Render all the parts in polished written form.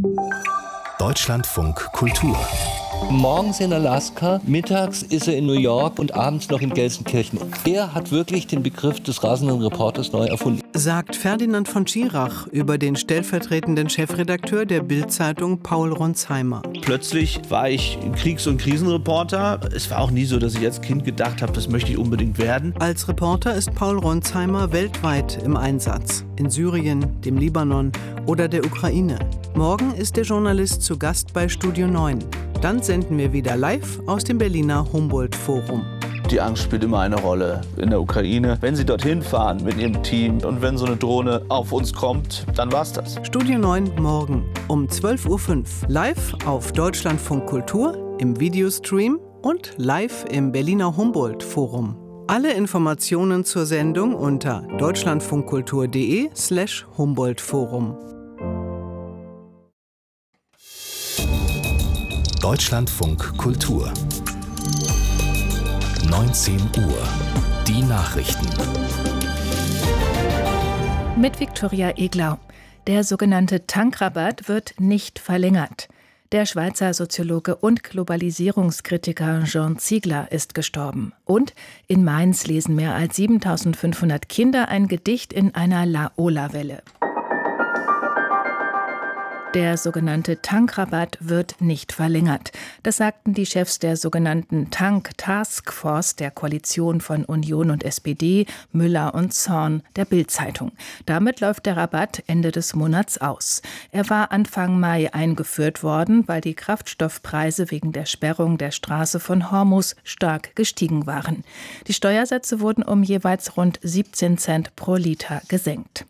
Deutschlandfunk Kultur. Morgens in Alaska, mittags ist er in New York und abends noch in Gelsenkirchen. Er hat wirklich den Begriff des rasenden Reporters neu erfunden. Sagt Ferdinand von Schirach über den stellvertretenden Chefredakteur der Bild-Zeitung Paul Ronsheimer. Plötzlich war ich Kriegs- und Krisenreporter. Es war auch nie so, dass ich als Kind gedacht habe, das möchte ich unbedingt werden. Als Reporter ist Paul Ronsheimer weltweit im Einsatz. In Syrien, dem Libanon oder der Ukraine. Morgen ist der Journalist zu Gast bei Studio 9. Dann senden wir wieder live aus dem Berliner Humboldt-Forum. Die Angst spielt immer eine Rolle in der Ukraine. Wenn Sie dorthin fahren mit Ihrem Team und wenn so eine Drohne auf uns kommt, dann war's das. Studio 9 morgen um 12.05 Uhr live auf Deutschlandfunk Kultur, im Videostream und live im Berliner Humboldt-Forum. Alle Informationen zur Sendung unter deutschlandfunkkultur.de/Humboldt-Forum. Deutschlandfunk Kultur. 19 Uhr. Die Nachrichten. Mit Viktoria Eglau. Der sogenannte Tankrabatt wird nicht verlängert. Der Schweizer Soziologe und Globalisierungskritiker Jean Ziegler ist gestorben. Und in Mainz lesen mehr als 7.500 Kinder ein Gedicht in einer Laola-Welle. Der sogenannte Tankrabatt wird nicht verlängert. Das sagten die Chefs der sogenannten Tank-Taskforce der Koalition von Union und SPD, Müller und Zorn, der Bild-Zeitung. Damit läuft der Rabatt Ende des Monats aus. Er war Anfang Mai eingeführt worden, weil die Kraftstoffpreise wegen der Sperrung der Straße von Hormuz stark gestiegen waren. Die Steuersätze wurden um jeweils rund 17 Cent pro Liter gesenkt.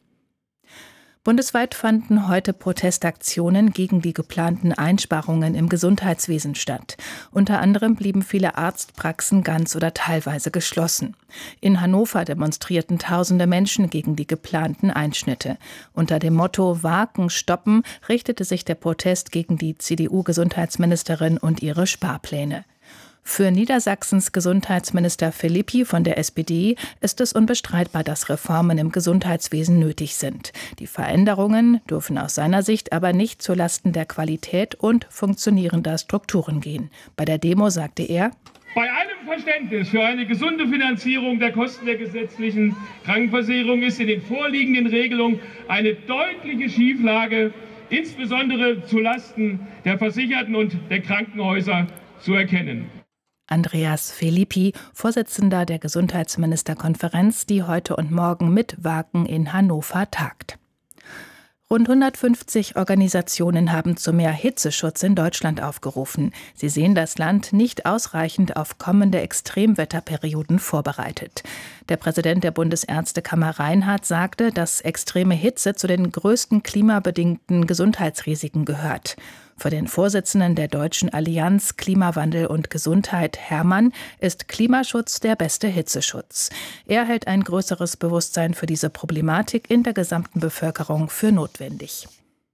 Bundesweit fanden heute Protestaktionen gegen die geplanten Einsparungen im Gesundheitswesen statt. Unter anderem blieben viele Arztpraxen ganz oder teilweise geschlossen. In Hannover demonstrierten tausende Menschen gegen die geplanten Einschnitte. Unter dem Motto Waken stoppen richtete sich der Protest gegen die CDU-Gesundheitsministerin und ihre Sparpläne. Für Niedersachsens Gesundheitsminister Philippi von der SPD ist es unbestreitbar, dass Reformen im Gesundheitswesen nötig sind. Die Veränderungen dürfen aus seiner Sicht aber nicht zulasten der Qualität und funktionierender Strukturen gehen. Bei der Demo sagte er: Bei allem Verständnis für eine gesunde Finanzierung der Kosten der gesetzlichen Krankenversicherung ist in den vorliegenden Regelungen eine deutliche Schieflage, insbesondere zulasten der Versicherten und der Krankenhäuser, zu erkennen. Andreas Philippi, Vorsitzender der Gesundheitsministerkonferenz, die heute und morgen mit Waken in Hannover tagt. Rund 150 Organisationen haben zu mehr Hitzeschutz in Deutschland aufgerufen. Sie sehen das Land nicht ausreichend auf kommende Extremwetterperioden vorbereitet. Der Präsident der Bundesärztekammer Reinhardt sagte, dass extreme Hitze zu den größten klimabedingten Gesundheitsrisiken gehört. Für den Vorsitzenden der Deutschen Allianz Klimawandel und Gesundheit, Hermann, ist Klimaschutz der beste Hitzeschutz. Er hält ein größeres Bewusstsein für diese Problematik in der gesamten Bevölkerung für notwendig.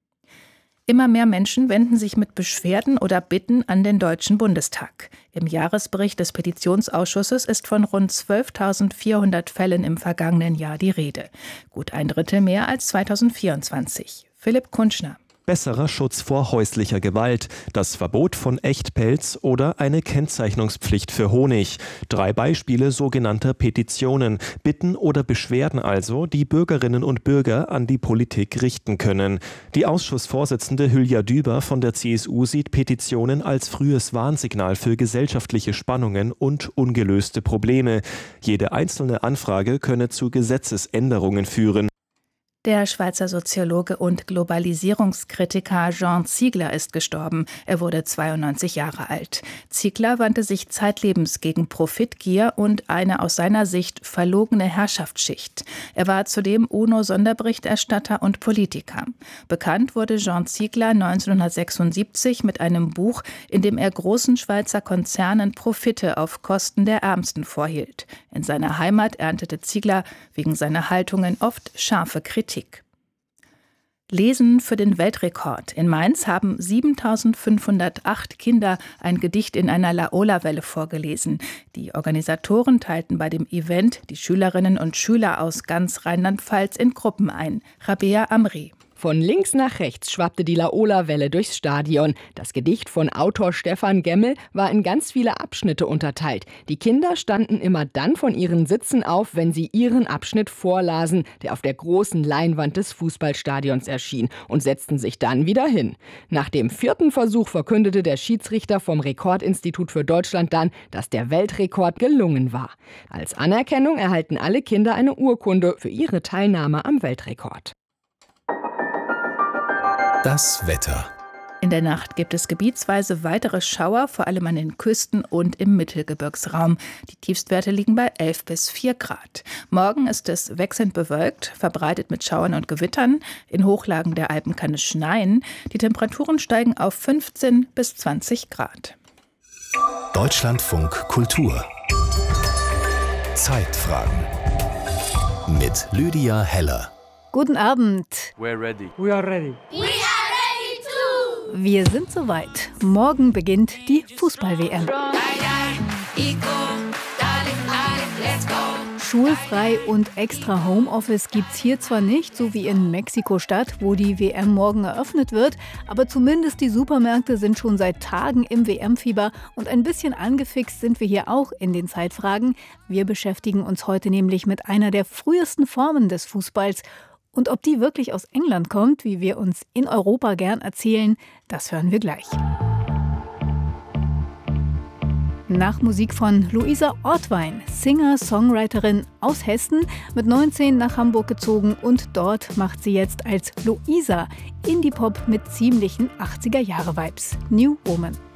Immer mehr Menschen wenden sich mit Beschwerden oder Bitten an den Deutschen Bundestag. Im Jahresbericht des Petitionsausschusses ist von rund 12.400 Fällen im vergangenen Jahr die Rede. Gut ein Drittel mehr als 2024. Philipp Kunschner. Besserer Schutz vor häuslicher Gewalt, das Verbot von Echtpelz oder eine Kennzeichnungspflicht für Honig. 3 Beispiele sogenannter Petitionen, Bitten oder Beschwerden also, die Bürgerinnen und Bürger an die Politik richten können. Die Ausschussvorsitzende Hülya Düber von der CSU sieht Petitionen als frühes Warnsignal für gesellschaftliche Spannungen und ungelöste Probleme. Jede einzelne Anfrage könne zu Gesetzesänderungen führen. Der Schweizer Soziologe und Globalisierungskritiker Jean Ziegler ist gestorben. Er wurde 92 Jahre alt. Ziegler wandte sich zeitlebens gegen Profitgier und eine aus seiner Sicht verlogene Herrschaftsschicht. Er war zudem UNO-Sonderberichterstatter und Politiker. Bekannt wurde Jean Ziegler 1976 mit einem Buch, in dem er großen Schweizer Konzernen Profite auf Kosten der Ärmsten vorhielt. In seiner Heimat erntete Ziegler wegen seiner Haltungen oft scharfe Kritik. Lesen für den Weltrekord. In Mainz haben 7.508 Kinder ein Gedicht in einer Laola-Welle vorgelesen. Die Organisatoren teilten bei dem Event die Schülerinnen und Schüler aus ganz Rheinland-Pfalz in Gruppen ein. Rabea Amri. Von links nach rechts schwappte die Laola-Welle durchs Stadion. Das Gedicht von Autor Stefan Gemmel war in ganz viele Abschnitte unterteilt. Die Kinder standen immer dann von ihren Sitzen auf, wenn sie ihren Abschnitt vorlasen, der auf der großen Leinwand des Fußballstadions erschien, und setzten sich dann wieder hin. Nach dem 4. Versuch verkündete der Schiedsrichter vom Rekordinstitut für Deutschland dann, dass der Weltrekord gelungen war. Als Anerkennung erhalten alle Kinder eine Urkunde für ihre Teilnahme am Weltrekord. Das Wetter. In der Nacht gibt es gebietsweise weitere Schauer, vor allem an den Küsten und im Mittelgebirgsraum. Die Tiefstwerte liegen bei 11 bis 4 Grad. Morgen ist es wechselnd bewölkt, verbreitet mit Schauern und Gewittern. In Hochlagen der Alpen kann es schneien. Die Temperaturen steigen auf 15 bis 20 Grad. Deutschlandfunk Kultur. Zeitfragen. Mit Lydia Heller. Guten Abend. We're ready. We are ready. We are ready too. Wir sind soweit. Morgen beginnt die Fußball-WM. Schulfrei und extra Homeoffice gibt's hier zwar nicht, so wie in Mexiko-Stadt, wo die WM morgen eröffnet wird, aber zumindest die Supermärkte sind schon seit Tagen im WM-Fieber und ein bisschen angefixt sind wir hier auch in den Zeitfragen. Wir beschäftigen uns heute nämlich mit einer der frühesten Formen des Fußballs. Und ob die wirklich aus England kommt, wie wir uns in Europa gern erzählen, das hören wir gleich. Nach Musik von Luisa Ortwein, Singer-Songwriterin aus Hessen, mit 19 nach Hamburg gezogen und dort macht sie jetzt als Luisa Indie-Pop mit ziemlichen 80er-Jahre-Vibes. New Woman.